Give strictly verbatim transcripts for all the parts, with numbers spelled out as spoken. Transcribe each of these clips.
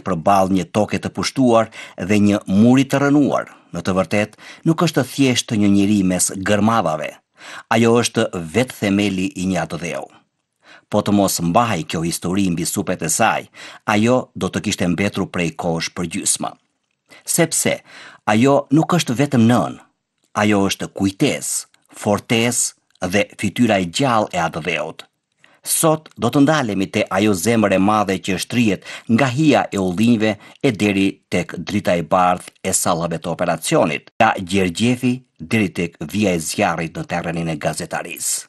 përballë një toke të pushtuar dhe një muri të rënuar. Në të vërtet, nuk është thjesht një njeri mes gërmadhave. Ajo është vetë themeli i një atëdheu. Po të mos mbahej kjo histori mbi supet e saj, ajo do të kishte mbetur prej kohësh përgjysmë. Sepse ajo nuk është vetëm nën, ajo është kujtesë, fortesë dhe fytyra e gjallë e atëdheut. Sot do të ndalemi te ajo zemër e madhe që shtrihet nga hija e ullinjve e deri tek drita e bardhë e sallave të operacionit, nga Gjergjefi deri tek vija e zjarrit në terrenin e gazetarisë.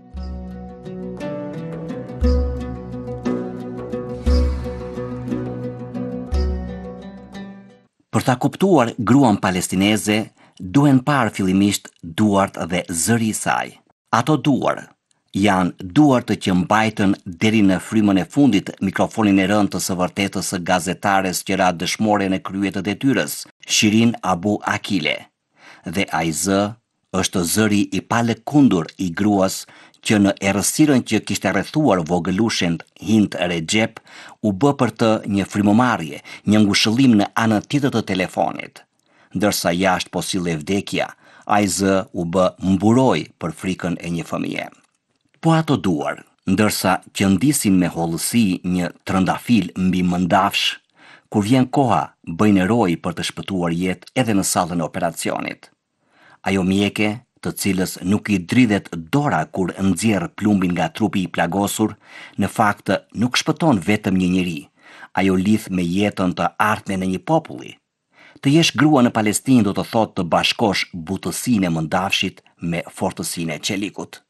Për ta kuptuar gruan palestineze, duhen parë fillimisht duart dhe zëri i saj. Ato duar janë duart që mbajtën deri në frymën e fundit mikrofonin e rënd të së vërtetës së gazetares që ra dëshmore në krye të detyrës, Shirin Abu Akile. Dhe ai zë është zëri i palëkundur i gruas që në errësirën që kishte rrethuar vogëlushen Hind Recep u bë për të një frymëmarrje, një ngushëllim në anën tjetër të telefonit. Ndërsa jashtë po sille vdekja, ai zë u bë mburoj për frikën e një fëmije. Po ato duar, ndërsa që ndisin me hollësi një trëndafil mbi mëndafsh, kur vjen koha bëjnë roj për të shpëtuar jetë edhe në sallën e operacionit. Ajo mjeke, të cilës nuk i dridhet dora kur nxjerr plumbin nga trupi i plagosur, në fakt nuk shpëton vetëm një njeri, ajo lidh me jetën të ardhmen e një populli. Të jesh grua në Palestinë do të thotë të bashkosh butësinë e mëndafshit me fortësinë e qelikut.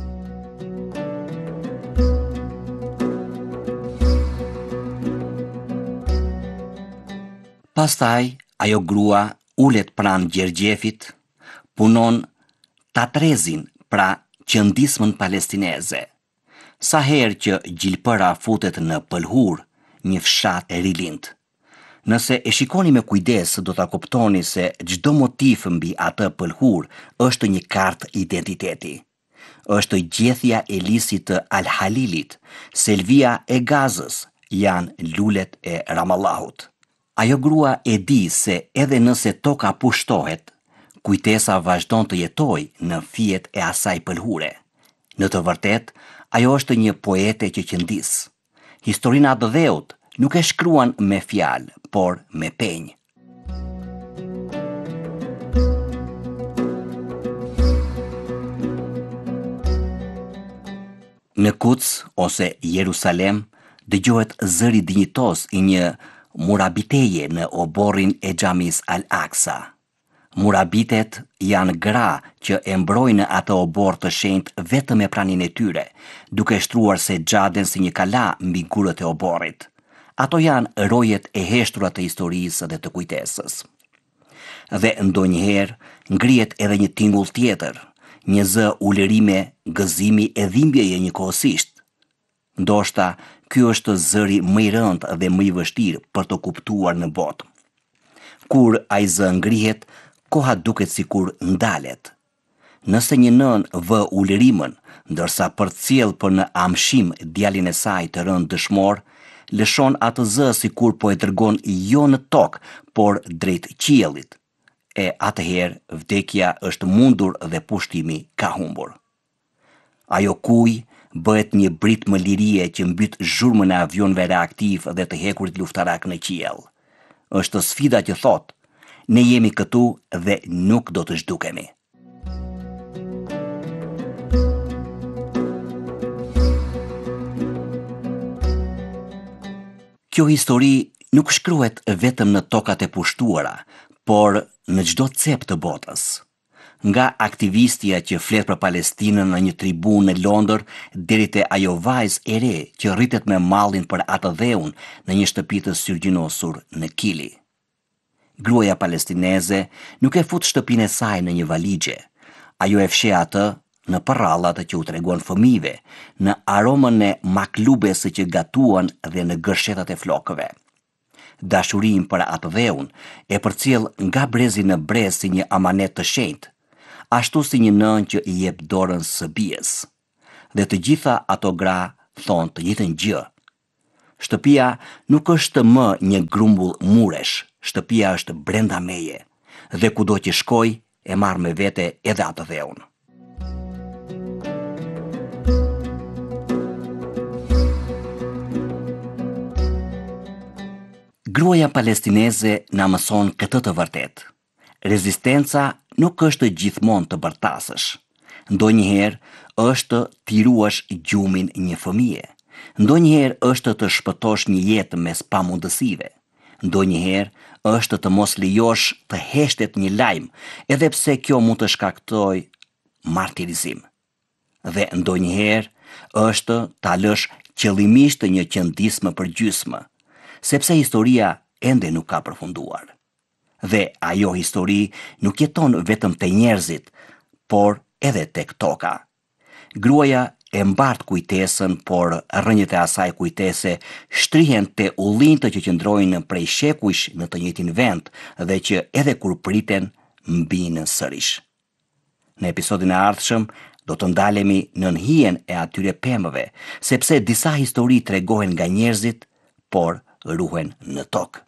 Pastaj, ajo grua ulet pranë Gjergjefit, punon tatrezin pra qëndismën palestineze. Sa herë që gjilpëra futet në pëlhur, një fshat e rilind. Nëse e shikoni me kujdes, do ta kuptoni se çdo motiv mbi atë pëlhur është një kartë identiteti. Është gjethja e lisit të Al-Halilit, Selvia e Gazës, janë lulet e Ramallahut. Ajo grua e di se edhe nëse toka pushtohet, kujtesa vazhdon të jetoj në fijet e asaj pëlhure. Në të vërtet, ajo është një poete që qëndis. Historinë e atëdheut nuk e shkruan me fjalë, por me penjë. Në Kuds ose Jerusalem dëgjohet zëri dinjitos i një murabiteje në oborrin e xhamis Al-Aqsa. Murabitet janë gra që e mbrojnë atë obor të shenjtë vetëm me praninë e tyre, duke shtruar se xhaden si një kala mbi gurët e oborrit. Ato janë rojet e heshtura të historisë dhe të kujtesës. Dhe ndonjëherë ngrihet edhe një tingull tjetër, një zë ulërime, gëzimi e dhimbjeje njëkohësisht. Ndoshta ky është zëri më i rëndë dhe më i vështirë për të kuptuar në botë. Kur ai zë ngrihet, koha duket sikur ndalet. Nëse një nën vë ulërimën, ndërsa përcjell për në amshim djalin e saj të rënë dëshmor, lëshon atë zë sikur po e dërgon jo në tokë, por drejt qiellit. E atëherë vdekja është mundur dhe pushtimi ka humbur. Ajo kuj bëhet një brit më lirie që mbyt zhurmën e avionëve reaktiv dhe të hekurit luftarak në qiell. Është sfida që thotë, ne jemi këtu dhe nuk do të zhdukemi. Kjo histori nuk shkruhet vetëm në tokat e pushtuara, por në çdo cep të botës. Nga aktivistja që flet për Palestinën në një tribunë në Londër deri te ajo vajzë e re që rritet me mallin për atëdheun në një shtëpi të syrgjënosur në Kili. Gruaja palestineze nuk e fut shtëpinë e saj në një valixhe. Ajo e fsheh atë në përrallat që u treguan fëmijëve, në aromën e maklubes që gatuan dhe në gërshetat e flokëve. Dashurinë për atëdheun e përcjell nga brezi në brez si një amanet të shenjtë, ashtu si një nën që i jep dorën së bijës. Dhe të gjitha ato gra thonë të njëjtën gjë. Shtëpia nuk është më një grumbull muresh, shtëpia është brenda meje, dhe kudo që shkoj e marr me vete edhe atë dheun. Gruaja palestineze na mëson këtë të vërtet. Rezistenca nuk është gjithmonë të bërtasësh. Ndonjëherë është t'i ruash gjumin një fëmije. Ndonjëherë është të shpëtosh një jetë mes pamundësive. Ndonjëherë është të mos lejosh të heshtet një lajm, edhe pse kjo mund të shkaktojë martirizim. Dhe ndonjëherë është ta lësh qëllimisht një qëndismë për gjysmë, sepse historia ende nuk ka përfunduar. Dhe ajo histori nuk jeton vetëm te njerëzit, por edhe tek toka. Gruaja e mbart kujtesën, por rrënjët e asaj kujtese shtrihen te ullintë që qëndrojnë prej shekujsh në të njëjtin vend dhe që edhe kur priten mbijnë sërish. Në episodin e ardhshëm do të ndalemi në hijen e atyre pemëve, sepse disa histori tregohen nga njerëzit, por ruhen në tokë.